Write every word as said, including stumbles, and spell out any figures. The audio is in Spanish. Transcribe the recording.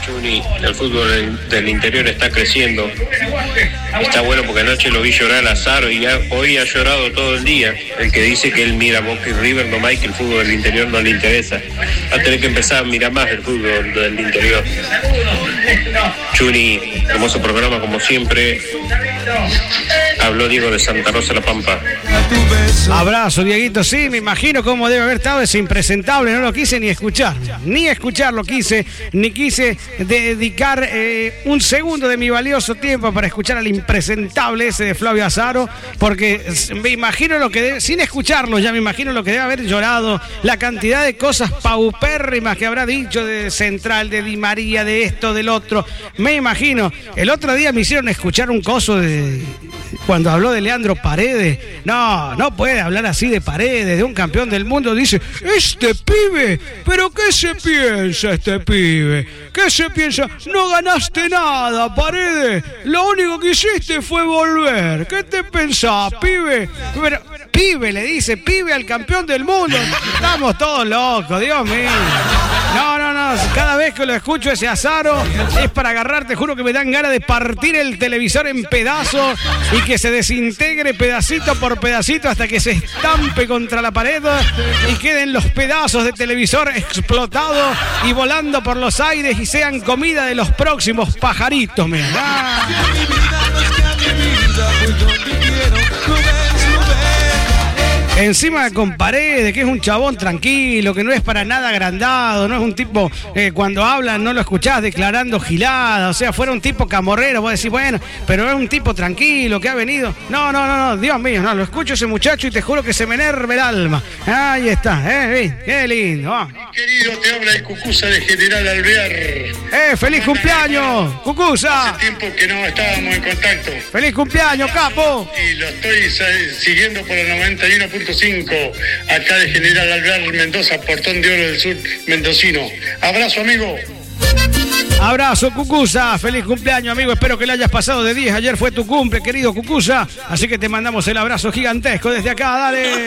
Juni, el fútbol del, del interior está creciendo. Está bueno porque anoche lo vi llorar a Azaro y ya, hoy ha llorado todo el día. El que dice que él mira Boca y River nomás y que el fútbol del interior no le interesa. Va a tener que empezar a mirar más el fútbol del interior. Juni, hermoso programa como siempre. Habló Diego de Santa Rosa La Pampa. Abrazo, Dieguito. Sí, me imagino cómo debe haber estado ese impresentable. No lo quise ni escuchar. Ni escuchar lo quise. Ni quise dedicar eh, un segundo de mi valioso tiempo para escuchar al impresentable ese de Flavio Azaro. Porque me imagino lo que debe, sin escucharlo, ya me imagino lo que debe haber llorado. La cantidad de cosas paupérrimas que habrá dicho de Central, de Di María, de esto, del otro. Me imagino. El otro día me hicieron escuchar un coso de... Cuando habló de Leandro Paredes, no, no puede hablar así de Paredes, de un campeón del mundo. Dice, este pibe, ¿pero qué se piensa este pibe? ¿Qué se piensa? No ganaste nada, Paredes. Lo único que hiciste fue volver. ¿Qué te pensás, pibe? Pero, pibe, le dice, pibe al campeón del mundo. Estamos todos locos, Dios mío. No, no, no, cada vez que lo escucho ese Azaro es para agarrar, te juro que me dan ganas de partir el televisor en pedazos y que se desintegre pedacito por pedacito hasta que se estampe contra la pared y queden los pedazos de televisor explotados y volando por los aires y sean comida de los próximos pajaritos, mira. Encima con Paredes, que es un chabón tranquilo, que no es para nada agrandado, no es un tipo, eh, cuando hablan no lo escuchás declarando gilada, o sea, fuera un tipo camorrero, vos decís, bueno, pero es un tipo tranquilo, que ha venido. No, no, no, no, Dios mío, no, lo escucho ese muchacho y te juro que se me enerva el alma. Ahí está, eh, qué lindo. Oh. Querido, te habla el Cucuza de General Alvear. ¡Eh, feliz cumpleaños, Cucuza! Hace tiempo que no estábamos en contacto. ¡Feliz cumpleaños, capo! Y lo estoy siguiendo por el noventa y uno punto cinco, acá de General Alvear, Mendoza, Portón de Oro del Sur, mendocino. Abrazo, amigo. Abrazo, Cucuza. Feliz cumpleaños, amigo. Espero que le hayas pasado de diez. Ayer fue tu cumple, querido Cucuza. Así que te mandamos el abrazo gigantesco desde acá. Dale.